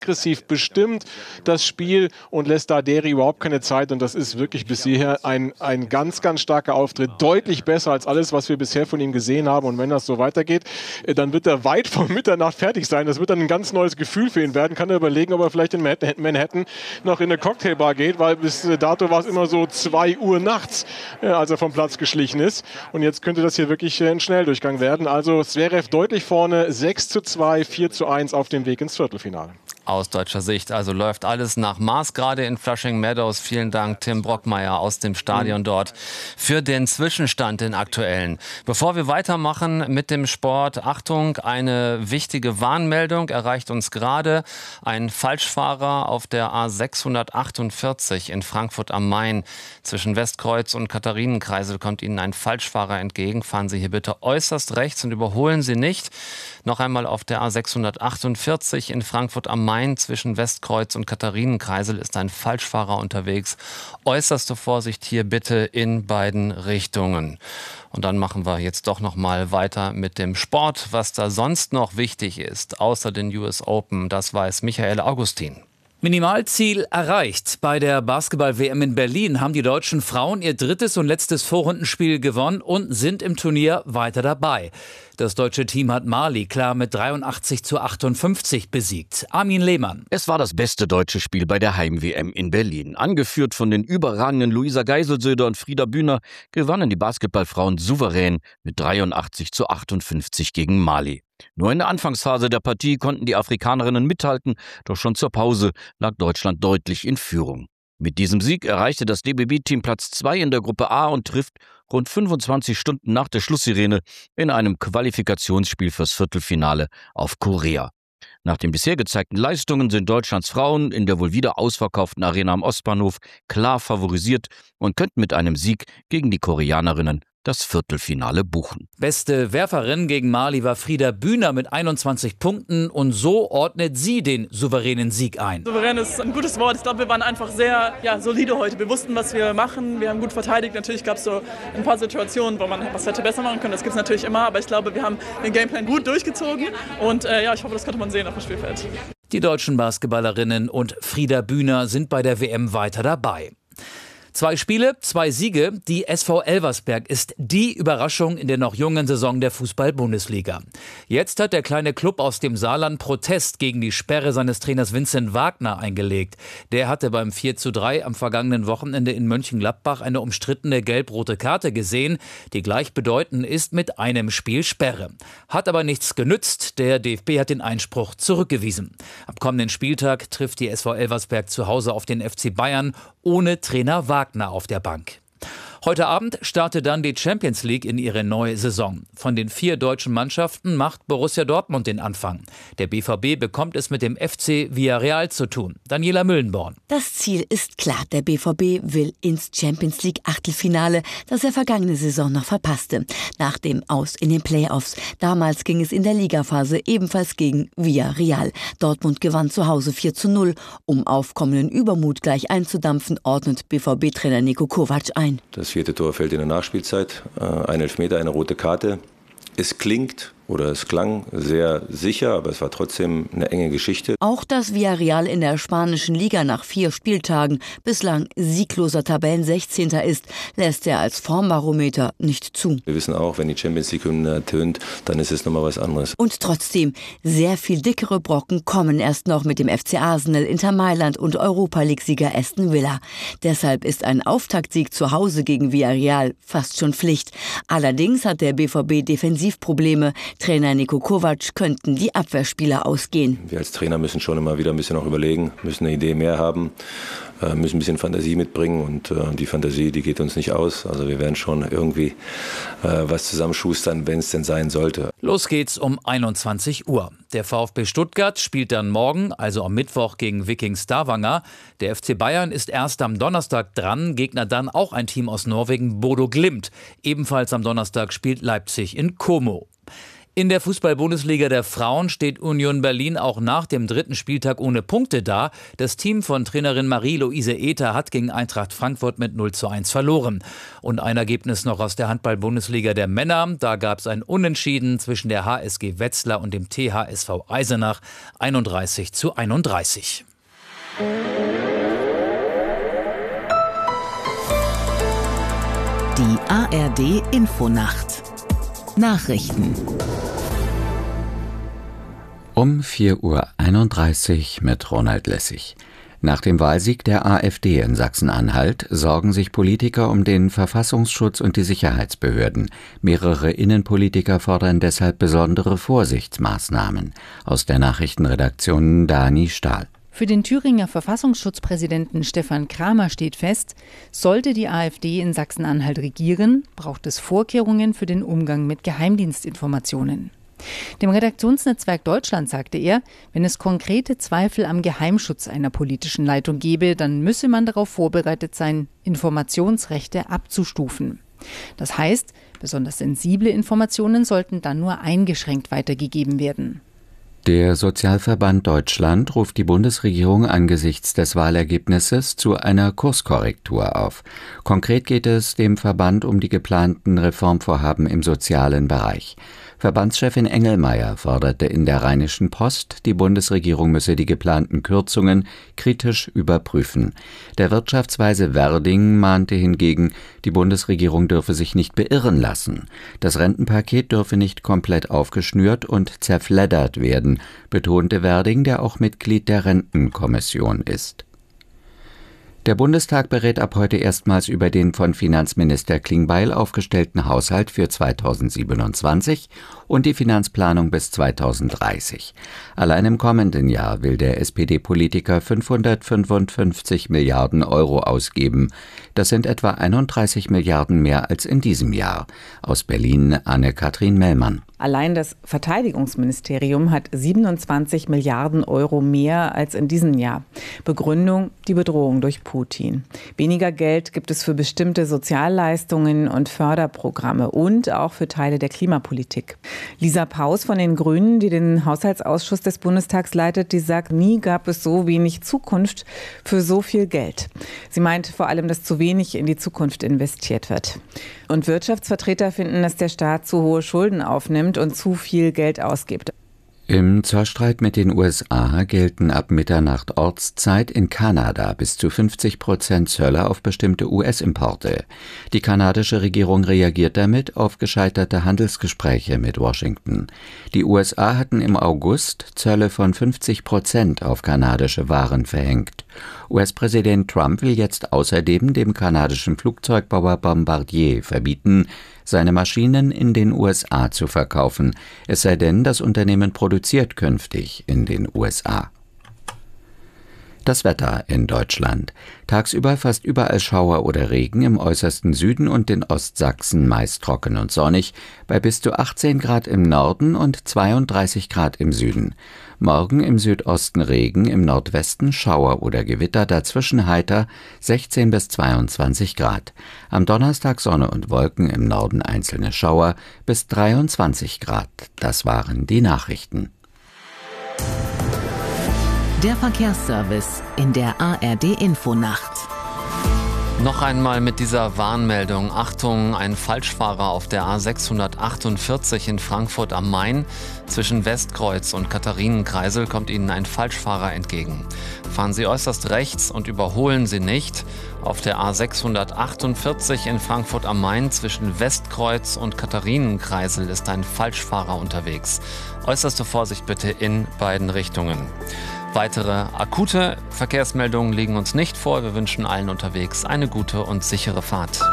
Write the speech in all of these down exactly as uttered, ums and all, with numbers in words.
aggressiv bestimmt das Spiel und lässt da Deri überhaupt keine Zeit. Und das ist wirklich bis hierher ein, ein ganz, ganz starker Auftritt. Deutlich besser als alles, was wir bisher von ihm gesehen haben. Und wenn das so weitergeht, dann wird er weit vor Mitternacht fertig sein. Das wird dann ein ganz neues Gefühl für ihn werden. Kann er überlegen, ob er vielleicht in Manhattan noch in eine Cocktailbar geht, weil bis dato war es immer so zwei Uhr nachts, als er vom Platz geschlichen ist. Und jetzt könnte das hier wirklich ein Schnelldurchgang werden. Also Zverev deutlich vorne, sechs zu zwei, vier zu eins auf dem Weg ins Viertelfinale. Aus deutscher Sicht also läuft alles nach Maß, gerade in Flushing Meadows. Vielen Dank, Tim Brockmeier aus dem Stadion dort, für den Zwischenstand, den aktuellen. Bevor wir weitermachen mit dem Sport, Achtung, eine wichtige Warnmeldung erreicht uns gerade. Ein Falschfahrer auf der A sechshundertachtundvierzig in Frankfurt am Main. Zwischen Westkreuz und Katharinenkreisel kommt Ihnen ein Falschfahrer entgegen. Fahren Sie hier bitte äußerst rechts und überholen Sie nicht. Noch einmal auf der A sechshundertachtundvierzig in Frankfurt am Main zwischen Westkreuz und Katharinenkreisel ist ein Falschfahrer unterwegs. Äußerste Vorsicht hier bitte in beiden Richtungen. Und dann machen wir jetzt doch noch mal weiter mit dem Sport, was da sonst noch wichtig ist, außer den U S Open. Das weiß Michael Augustin. Minimalziel erreicht. Bei der Basketball-W M in Berlin haben die deutschen Frauen ihr drittes und letztes Vorrundenspiel gewonnen und sind im Turnier weiter dabei. Das deutsche Team hat Mali klar mit dreiundachtzig zu achtundfünfzig besiegt. Armin Lehmann. Es war das beste deutsche Spiel bei der Heim-W M in Berlin. Angeführt von den überragenden Luisa Geiselsöder und Frieda Bühner gewannen die Basketballfrauen souverän mit dreiundachtzig zu achtundfünfzig gegen Mali. Nur in der Anfangsphase der Partie konnten die Afrikanerinnen mithalten, doch schon zur Pause lag Deutschland deutlich in Führung. Mit diesem Sieg erreichte das D B B-Team Platz zwei in der Gruppe A und trifft rund fünfundzwanzig Stunden nach der Schlusssirene in einem Qualifikationsspiel fürs Viertelfinale auf Korea. Nach den bisher gezeigten Leistungen sind Deutschlands Frauen in der wohl wieder ausverkauften Arena am Ostbahnhof klar favorisiert und könnten mit einem Sieg gegen die Koreanerinnen das Viertelfinale buchen. Beste Werferin gegen Mali war Frieda Bühner mit einundzwanzig Punkten und so ordnet sie den souveränen Sieg ein. Souverän ist ein gutes Wort. Ich glaube, wir waren einfach sehr ja, solide heute. Wir wussten, was wir machen. Wir haben gut verteidigt. Natürlich gab es so ein paar Situationen, wo man was hätte besser machen können. Das gibt es natürlich immer. Aber ich glaube, wir haben den Gameplan gut durchgezogen. Und äh, ja, ich hoffe, das konnte man sehen auf dem Spielfeld. Die deutschen Basketballerinnen und Frieda Bühner sind bei der W M weiter dabei. Zwei Spiele, zwei Siege. Die S V Elversberg ist die Überraschung in der noch jungen Saison der Fußball-Bundesliga. Jetzt hat der kleine Club aus dem Saarland Protest gegen die Sperre seines Trainers Vincent Wagner eingelegt. Der hatte beim vier zu drei am vergangenen Wochenende in Mönchengladbach eine umstrittene gelb-rote Karte gesehen, die gleichbedeutend ist mit einem Spiel Sperre. Hat aber nichts genützt. Der D F B hat den Einspruch zurückgewiesen. Am kommenden Spieltag trifft die S V Elversberg zu Hause auf den F C Bayern ohne Trainer Wagner auf der Bank. Heute Abend startet dann die Champions League in ihre neue Saison. Von den vier deutschen Mannschaften macht Borussia Dortmund den Anfang. Der B V B bekommt es mit dem F C Villarreal zu tun. Daniela Müllenborn. Das Ziel ist klar. Der B V B will ins Champions League Achtelfinale, das er vergangene Saison noch verpasste. Nach dem Aus in den Playoffs. Damals ging es in der Ligaphase ebenfalls gegen Villarreal. Dortmund gewann zu Hause vier zu null. Um aufkommenden Übermut gleich einzudampfen, ordnet B V B-Trainer Niko Kovac ein. Das vierte Tor fällt in der Nachspielzeit. Ein Elfmeter, eine rote Karte. Es klingt oder es klang sehr sicher, aber es war trotzdem eine enge Geschichte. Auch dass Villarreal in der spanischen Liga nach vier Spieltagen bislang siegloser Tabellensechzehnter ist, lässt er als Formbarometer nicht zu. Wir wissen auch, wenn die Champions League Hymne ertönt, dann ist es nochmal was anderes. Und trotzdem, sehr viel dickere Brocken kommen erst noch mit dem F C Arsenal, Inter Mailand und Europa-League-Sieger Aston Villa. Deshalb ist ein Auftaktsieg zu Hause gegen Villarreal fast schon Pflicht. Allerdings hat der B V B Defensivprobleme. Trainer Niko Kovac könnten die Abwehrspieler ausgehen. Wir als Trainer müssen schon immer wieder ein bisschen auch überlegen, müssen eine Idee mehr haben, müssen ein bisschen Fantasie mitbringen und die Fantasie, die geht uns nicht aus. Also wir werden schon irgendwie was zusammenschustern, wenn es denn sein sollte. Los geht's um einundzwanzig Uhr. Der VfB Stuttgart spielt dann morgen, also am Mittwoch, gegen Viking Stavanger. Der F C Bayern ist erst am Donnerstag dran, Gegner dann auch ein Team aus Norwegen, Bodo Glimt. Ebenfalls am Donnerstag spielt Leipzig in Como. In der Fußball-Bundesliga der Frauen steht Union Berlin auch nach dem dritten Spieltag ohne Punkte da. Das Team von Trainerin Marie-Louise Ether hat gegen Eintracht Frankfurt mit null zu eins verloren. Und ein Ergebnis noch aus der Handball-Bundesliga der Männer. Da gab es ein Unentschieden zwischen der H S G Wetzlar und dem T H S V Eisenach. einunddreißig zu einunddreißig. Die A R D Infonacht. Nachrichten. Um vier Uhr einunddreißig mit Ronald Lessig. Nach dem Wahlsieg der AfD in Sachsen-Anhalt sorgen sich Politiker um den Verfassungsschutz und die Sicherheitsbehörden. Mehrere Innenpolitiker fordern deshalb besondere Vorsichtsmaßnahmen. Aus der Nachrichtenredaktion Dani Stahl. Für den Thüringer Verfassungsschutzpräsidenten Stefan Kramer steht fest, sollte die AfD in Sachsen-Anhalt regieren, braucht es Vorkehrungen für den Umgang mit Geheimdienstinformationen. Dem Redaktionsnetzwerk Deutschland sagte er, wenn es konkrete Zweifel am Geheimschutz einer politischen Leitung gebe, dann müsse man darauf vorbereitet sein, Informationsrechte abzustufen. Das heißt, besonders sensible Informationen sollten dann nur eingeschränkt weitergegeben werden. Der Sozialverband Deutschland ruft die Bundesregierung angesichts des Wahlergebnisses zu einer Kurskorrektur auf. Konkret geht es dem Verband um die geplanten Reformvorhaben im sozialen Bereich. Verbandschefin Engelmeier forderte in der Rheinischen Post, die Bundesregierung müsse die geplanten Kürzungen kritisch überprüfen. Der Wirtschaftsweise Werding mahnte hingegen, die Bundesregierung dürfe sich nicht beirren lassen. Das Rentenpaket dürfe nicht komplett aufgeschnürt und zerfleddert werden, betonte Werding, der auch Mitglied der Rentenkommission ist. Der Bundestag berät ab heute erstmals über den von Finanzminister Klingbeil aufgestellten Haushalt für zweitausendsiebenundzwanzig und die Finanzplanung bis zweitausenddreißig. Allein im kommenden Jahr will der S P D-Politiker fünfhundertfünfundfünfzig Milliarden Euro ausgeben. Das sind etwa einunddreißig Milliarden mehr als in diesem Jahr. Aus Berlin Anne-Kathrin Mellmann. Allein das Verteidigungsministerium hat siebenundzwanzig Milliarden Euro mehr als in diesem Jahr. Begründung: die Bedrohung durch Putin. Weniger Geld gibt es für bestimmte Sozialleistungen und Förderprogramme und auch für Teile der Klimapolitik. Lisa Paus von den Grünen, die den Haushaltsausschuss des Bundestags leitet, die sagt, nie gab es so wenig Zukunft für so viel Geld. Sie meint vor allem, dass zu wenig in die Zukunft investiert wird. Und Wirtschaftsvertreter finden, dass der Staat zu hohe Schulden aufnimmt und zu viel Geld ausgibt. Im Zollstreit mit den U S A gelten ab Mitternacht Ortszeit in Kanada bis zu fünfzig Prozent Zölle auf bestimmte U S-Importe. Die kanadische Regierung reagiert damit auf gescheiterte Handelsgespräche mit Washington. Die U S A hatten im August Zölle von fünfzig Prozent auf kanadische Waren verhängt. U S-Präsident Trump will jetzt außerdem dem kanadischen Flugzeugbauer Bombardier verbieten, seine Maschinen in den U S A zu verkaufen, es sei denn, das Unternehmen produziert künftig in den U S A. Das Wetter in Deutschland. Tagsüber fast überall Schauer oder Regen, im äußersten Süden und in Ostsachsen meist trocken und sonnig, bei bis zu achtzehn Grad im Norden und zweiunddreißig Grad im Süden. Morgen im Südosten Regen, im Nordwesten Schauer oder Gewitter, dazwischen heiter, sechzehn bis zweiundzwanzig Grad. Am Donnerstag Sonne und Wolken, im Norden einzelne Schauer, bis dreiundzwanzig Grad. Das waren die Nachrichten. Der Verkehrsservice in der A R D Infonacht. Noch einmal mit dieser Warnmeldung. Achtung, ein Falschfahrer auf der A sechshundertachtundvierzig in Frankfurt am Main. Zwischen Westkreuz und Katharinenkreisel kommt Ihnen ein Falschfahrer entgegen. Fahren Sie äußerst rechts und überholen Sie nicht. Auf der A sechshundertachtundvierzig in Frankfurt am Main zwischen Westkreuz und Katharinenkreisel ist ein Falschfahrer unterwegs. Äußerste Vorsicht bitte in beiden Richtungen. Weitere akute Verkehrsmeldungen liegen uns nicht vor. Wir wünschen allen unterwegs eine gute und sichere Fahrt.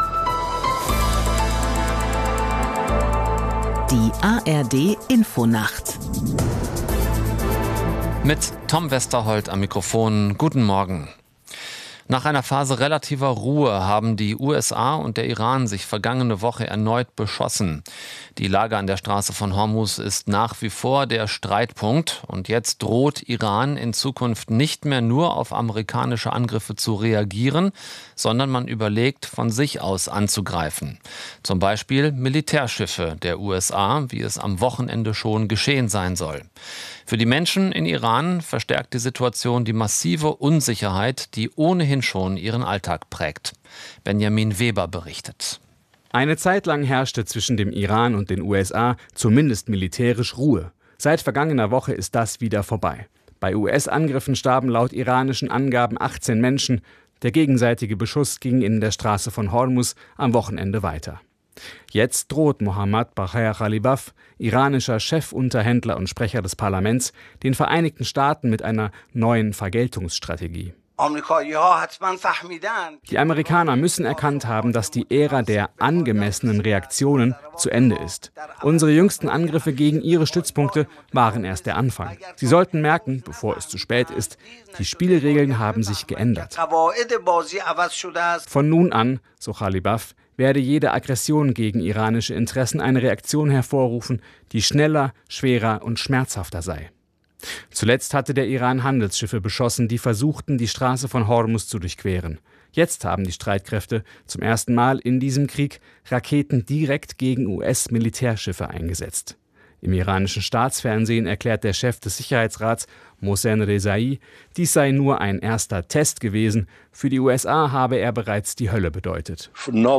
Die A R D Infonacht. Mit Tom Westerholt am Mikrofon. Guten Morgen. Nach einer Phase relativer Ruhe haben die U S A und der Iran sich vergangene Woche erneut beschossen. Die Lage an der Straße von Hormuz ist nach wie vor der Streitpunkt. Und jetzt droht Iran in Zukunft nicht mehr nur auf amerikanische Angriffe zu reagieren, sondern man überlegt, von sich aus anzugreifen. Zum Beispiel Militärschiffe der U S A, wie es am Wochenende schon geschehen sein soll. Für die Menschen in Iran verstärkt die Situation die massive Unsicherheit, die ohnehin schon ihren Alltag prägt. Benjamin Weber berichtet. Eine Zeit lang herrschte zwischen dem Iran und den U S A zumindest militärisch Ruhe. Seit vergangener Woche ist das wieder vorbei. Bei U S-Angriffen starben laut iranischen Angaben achtzehn Menschen. Der gegenseitige Beschuss ging in der Straße von Hormuz am Wochenende weiter. Jetzt droht Mohammad Bagher Ghalibaf, iranischer Chefunterhändler und Sprecher des Parlaments, den Vereinigten Staaten mit einer neuen Vergeltungsstrategie. Die Amerikaner müssen erkannt haben, dass die Ära der angemessenen Reaktionen zu Ende ist. Unsere jüngsten Angriffe gegen ihre Stützpunkte waren erst der Anfang. Sie sollten merken, bevor es zu spät ist, die Spielregeln haben sich geändert. Von nun an, so Ghalibaf, werde jede Aggression gegen iranische Interessen eine Reaktion hervorrufen, die schneller, schwerer und schmerzhafter sei. Zuletzt hatte der Iran Handelsschiffe beschossen, die versuchten, die Straße von Hormuz zu durchqueren. Jetzt haben die Streitkräfte zum ersten Mal in diesem Krieg Raketen direkt gegen U S-Militärschiffe eingesetzt. Im iranischen Staatsfernsehen erklärt der Chef des Sicherheitsrats, Mohsen Rezai, dies sei nur ein erster Test gewesen. Für die U S A habe er bereits die Hölle bedeutet.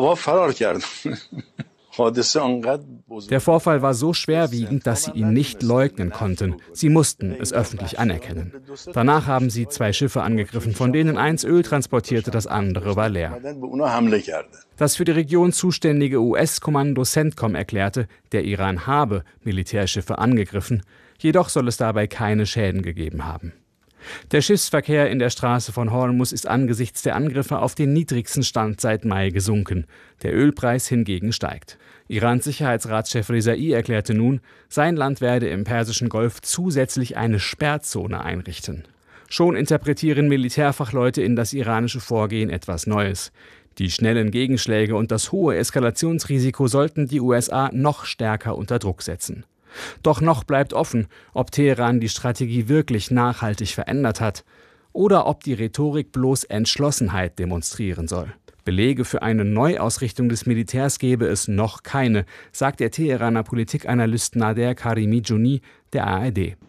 Der Vorfall war so schwerwiegend, dass sie ihn nicht leugnen konnten. Sie mussten es öffentlich anerkennen. Danach haben sie zwei Schiffe angegriffen, von denen eins Öl transportierte, das andere war leer. Das für die Region zuständige U S-Kommando CENTCOM erklärte, der Iran habe Militärschiffe angegriffen, jedoch soll es dabei keine Schäden gegeben haben. Der Schiffsverkehr in der Straße von Hormuz ist angesichts der Angriffe auf den niedrigsten Stand seit Mai gesunken. Der Ölpreis hingegen steigt. Irans Sicherheitsratschef Rezai erklärte nun, sein Land werde im Persischen Golf zusätzlich eine Sperrzone einrichten. Schon interpretieren Militärfachleute in das iranische Vorgehen etwas Neues. Die schnellen Gegenschläge und das hohe Eskalationsrisiko sollten die U S A noch stärker unter Druck setzen. Doch noch bleibt offen, ob Teheran die Strategie wirklich nachhaltig verändert hat oder ob die Rhetorik bloß Entschlossenheit demonstrieren soll. Belege für eine Neuausrichtung des Militärs gebe es noch keine, sagt der Teheraner Politikanalyst Nader Karimi-Jouni der A R D.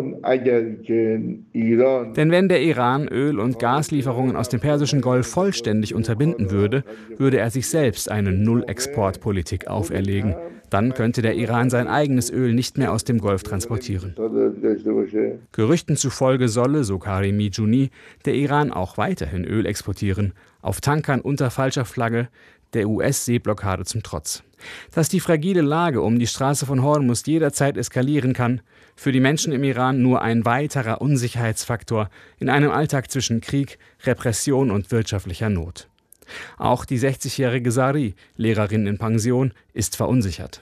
Denn wenn der Iran Öl- und Gaslieferungen aus dem Persischen Golf vollständig unterbinden würde, würde er sich selbst eine Null-Export-Politik auferlegen. Dann könnte der Iran sein eigenes Öl nicht mehr aus dem Golf transportieren. Gerüchten zufolge solle, so Karimi-Jouni, der Iran auch weiterhin Öl exportieren, auf Tankern unter falscher Flagge, der U S-Seeblockade zum Trotz. Dass die fragile Lage um die Straße von Hormuz jederzeit eskalieren kann, für die Menschen im Iran nur ein weiterer Unsicherheitsfaktor in einem Alltag zwischen Krieg, Repression und wirtschaftlicher Not. Auch die sechzigjährige Sari, Lehrerin in Pension, ist verunsichert.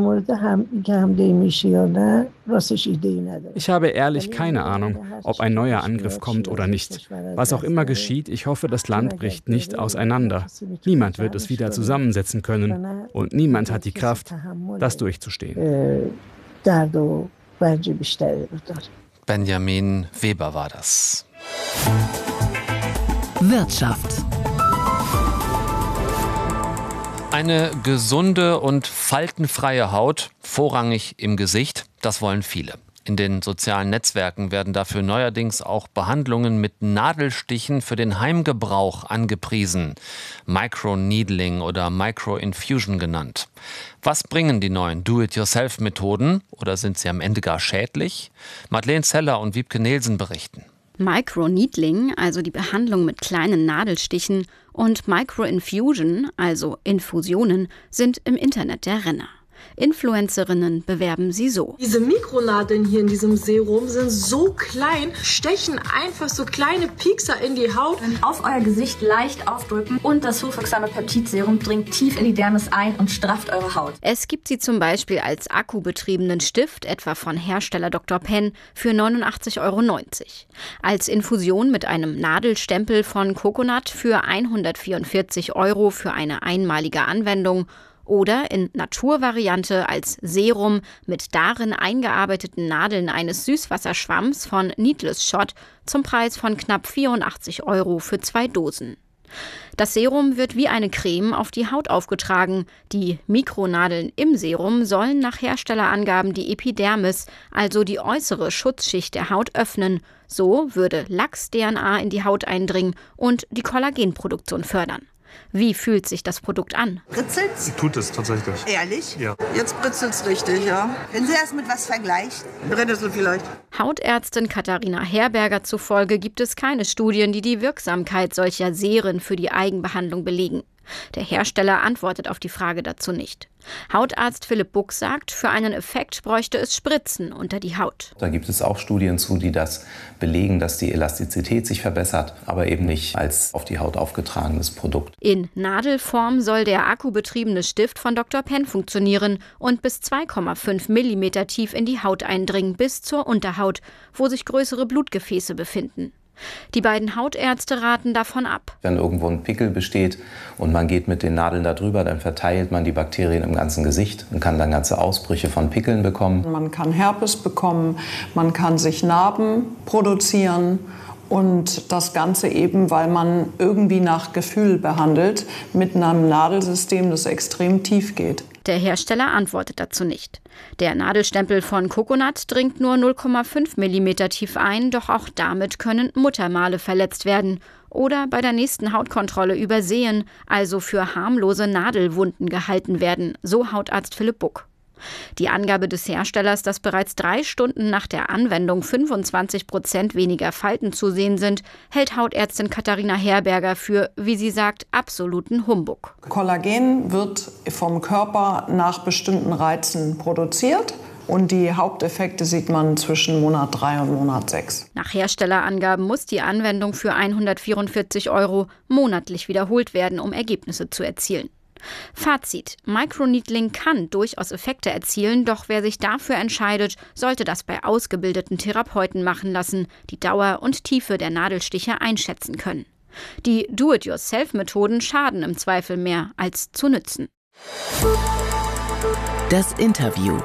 Ich habe ehrlich keine Ahnung, ob ein neuer Angriff kommt oder nicht. Was auch immer geschieht, ich hoffe, das Land bricht nicht auseinander. Niemand wird es wieder zusammensetzen können und niemand hat die Kraft, das durchzustehen. Benjamin Weber war das. Wirtschaft. Eine gesunde und faltenfreie Haut, vorrangig im Gesicht, das wollen viele. In den sozialen Netzwerken werden dafür neuerdings auch Behandlungen mit Nadelstichen für den Heimgebrauch angepriesen. Microneedling oder Microinfusion genannt. Was bringen die neuen Do-it-yourself-Methoden oder sind sie am Ende gar schädlich? Madeleine Zeller und Wiebke Nielsen berichten. Microneedling, also die Behandlung mit kleinen Nadelstichen, und Microinfusion, also Infusionen, sind im Internet der Renner. Influencerinnen bewerben sie so. Diese Mikronadeln hier in diesem Serum sind so klein, stechen einfach so kleine Piekser in die Haut. Auf euer Gesicht leicht aufdrücken und das hochwirksame Peptidserum dringt tief in die Dermis ein und strafft eure Haut. Es gibt sie zum Beispiel als akkubetriebenen Stift, etwa von Hersteller Doktor Pen, für neunundachtzig Euro neunzig. Als Infusion mit einem Nadelstempel von Coconut für hundertvierundvierzig Euro für eine einmalige Anwendung oder in Naturvariante als Serum mit darin eingearbeiteten Nadeln eines Süßwasserschwamms von Needless Shot zum Preis von knapp vierundachtzig Euro für zwei Dosen. Das Serum wird wie eine Creme auf die Haut aufgetragen. Die Mikronadeln im Serum sollen nach Herstellerangaben die Epidermis, also die äußere Schutzschicht der Haut, öffnen. So würde Lachs-D N A in die Haut eindringen und die Kollagenproduktion fördern. Wie fühlt sich das Produkt an? Britzelt's? Tut es tatsächlich. Ehrlich? Ja. Jetzt britzelt's richtig, ja. Wenn Sie das mit was vergleichen? Brennnessel vielleicht. Hautärztin Katharina Herberger zufolge gibt es keine Studien, die die Wirksamkeit solcher Seren für die Eigenbehandlung belegen. Der Hersteller antwortet auf die Frage dazu nicht. Hautarzt Philipp Buck sagt, für einen Effekt bräuchte es Spritzen unter die Haut. Da gibt es auch Studien zu, die das belegen, dass die Elastizität sich verbessert, aber eben nicht als auf die Haut aufgetragenes Produkt. In Nadelform soll der akkubetriebene Stift von Doktor Pen funktionieren und bis zwei Komma fünf Millimeter tief in die Haut eindringen, bis zur Unterhaut, wo sich größere Blutgefäße befinden. Die beiden Hautärzte raten davon ab. Wenn irgendwo ein Pickel besteht und man geht mit den Nadeln da drüber, dann verteilt man die Bakterien im ganzen Gesicht und kann dann ganze Ausbrüche von Pickeln bekommen. Man kann Herpes bekommen, man kann sich Narben produzieren und das Ganze eben, weil man irgendwie nach Gefühl behandelt, mit einem Nadelsystem, das extrem tief geht. Der Hersteller antwortet dazu nicht. Der Nadelstempel von Coconut dringt nur null Komma fünf Millimeter tief ein, doch auch damit können Muttermale verletzt werden oder bei der nächsten Hautkontrolle übersehen, also für harmlose Nadelwunden gehalten werden, so Hautarzt Philipp Buck. Die Angabe des Herstellers, dass bereits drei Stunden nach der Anwendung fünfundzwanzig Prozent weniger Falten zu sehen sind, hält Hautärztin Katharina Herberger für, wie sie sagt, absoluten Humbug. Kollagen wird vom Körper nach bestimmten Reizen produziert. Und die Haupteffekte sieht man zwischen Monat drei und Monat sechs. Nach Herstellerangaben muss die Anwendung für hundertvierundvierzig Euro monatlich wiederholt werden, um Ergebnisse zu erzielen. Fazit: Microneedling kann durchaus Effekte erzielen, doch wer sich dafür entscheidet, sollte das bei ausgebildeten Therapeuten machen lassen, die Dauer und Tiefe der Nadelstiche einschätzen können. Die Do-it-yourself-Methoden schaden im Zweifel mehr, als zu nützen. Das Interview.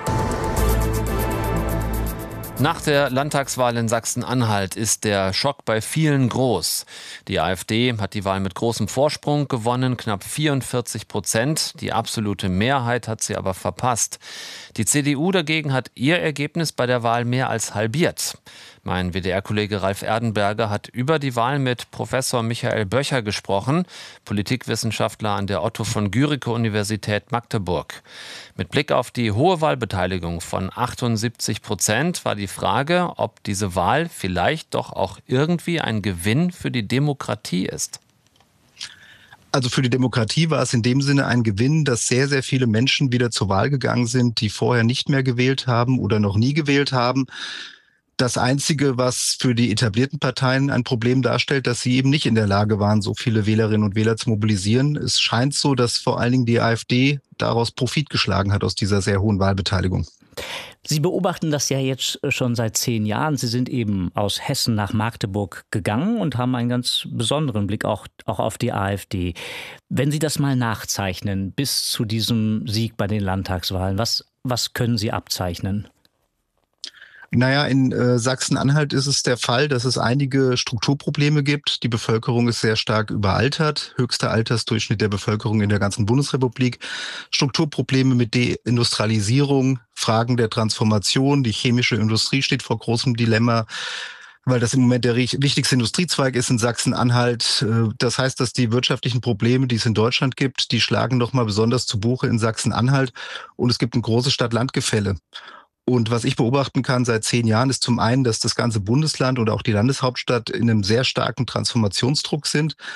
Nach der Landtagswahl in Sachsen-Anhalt ist der Schock bei vielen groß. Die AfD hat die Wahl mit großem Vorsprung gewonnen, knapp vierundvierzig Prozent. Die absolute Mehrheit hat sie aber verpasst. Die C D U dagegen hat ihr Ergebnis bei der Wahl mehr als halbiert. Mein W D R-Kollege Ralf Erdenberger hat über die Wahl mit Professor Michael Böcher gesprochen, Politikwissenschaftler an der Otto von Guericke-Universität Magdeburg. Mit Blick auf die hohe Wahlbeteiligung von achtundsiebzig Prozent war die Frage, ob diese Wahl vielleicht doch auch irgendwie ein Gewinn für die Demokratie ist. Also für die Demokratie war es in dem Sinne ein Gewinn, dass sehr, sehr viele Menschen wieder zur Wahl gegangen sind, die vorher nicht mehr gewählt haben oder noch nie gewählt haben. Das Einzige, was für die etablierten Parteien ein Problem darstellt, dass sie eben nicht in der Lage waren, so viele Wählerinnen und Wähler zu mobilisieren. Es scheint so, dass vor allen Dingen die AfD daraus Profit geschlagen hat aus dieser sehr hohen Wahlbeteiligung. Sie beobachten das ja jetzt schon seit zehn Jahren. Sie sind eben aus Hessen nach Magdeburg gegangen und haben einen ganz besonderen Blick auch, auch auf die AfD. Wenn Sie das mal nachzeichnen bis zu diesem Sieg bei den Landtagswahlen, was, was können Sie abzeichnen? Naja, in äh, Sachsen-Anhalt ist es der Fall, dass es einige Strukturprobleme gibt. Die Bevölkerung ist sehr stark überaltert, höchster Altersdurchschnitt der Bevölkerung in der ganzen Bundesrepublik. Strukturprobleme mit Deindustrialisierung, Fragen der Transformation. Die chemische Industrie steht vor großem Dilemma, weil das im Moment der wichtigste Industriezweig ist in Sachsen-Anhalt. Das heißt, dass die wirtschaftlichen Probleme, die es in Deutschland gibt, die schlagen nochmal besonders zu Buche in Sachsen-Anhalt. Und es gibt ein großes Stadt-Land-Gefälle. Und was ich beobachten kann seit zehn Jahren, ist zum einen, dass das ganze Bundesland oder auch die Landeshauptstadt in einem sehr starken Transformationsdruck sind.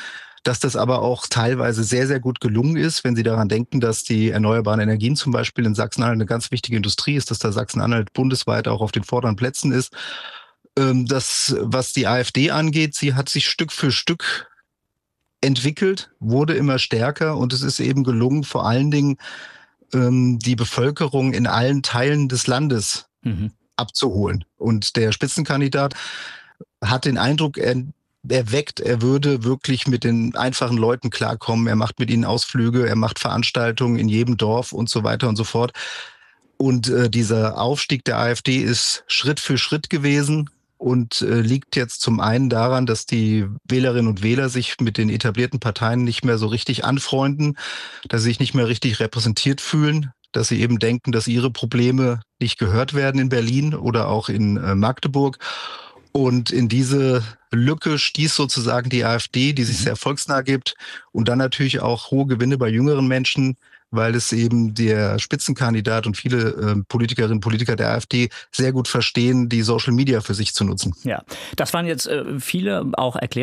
dass das aber auch teilweise sehr, sehr gut gelungen ist, wenn Sie daran denken, dass die erneuerbaren Energien zum Beispiel in Sachsen-Anhalt eine ganz wichtige Industrie ist, dass da Sachsen-Anhalt bundesweit auch auf den vorderen Plätzen ist. Das, was die AfD angeht, sie hat sich Stück für Stück entwickelt, wurde immer stärker und es ist eben gelungen, vor allen Dingen die Bevölkerung in allen Teilen des Landes mhm. abzuholen. Und der Spitzenkandidat hat den Eindruck, er, er weckt, er würde wirklich mit den einfachen Leuten klarkommen. Er macht mit ihnen Ausflüge, er macht Veranstaltungen in jedem Dorf und so weiter und so fort. Und äh, dieser Aufstieg der AfD ist Schritt für Schritt gewesen und äh, liegt jetzt zum einen daran, dass die Wählerinnen und Wähler sich mit den etablierten Parteien nicht mehr so richtig anfreunden, dass sie sich nicht mehr richtig repräsentiert fühlen, dass sie eben denken, dass ihre Probleme nicht gehört werden in Berlin oder auch in äh, Magdeburg. Und in diese Lücke stieß sozusagen die AfD, die sich sehr volksnah gibt und dann natürlich auch hohe Gewinne bei jüngeren Menschen, weil es eben der Spitzenkandidat und viele äh, Politikerinnen und Politiker der AfD sehr gut verstehen, die Social Media für sich zu nutzen. Ja, das waren jetzt äh, viele auch Erklärungen.